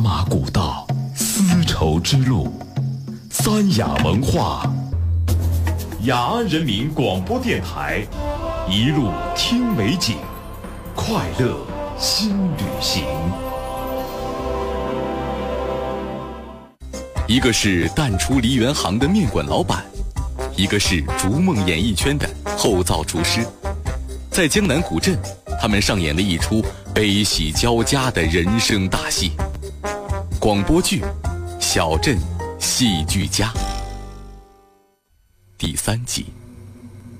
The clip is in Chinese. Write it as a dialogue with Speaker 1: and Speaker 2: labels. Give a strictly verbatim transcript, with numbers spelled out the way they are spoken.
Speaker 1: 马古道，丝绸之路，三雅文化，雅安人民广播电台，一路听美景，快乐新旅行。
Speaker 2: 一个是淡出梨园行的面馆老板，一个是逐梦演艺圈的后灶厨师，在江南古镇，他们上演了一出悲喜交加的人生大戏。广播剧《小镇戏剧家》第三集。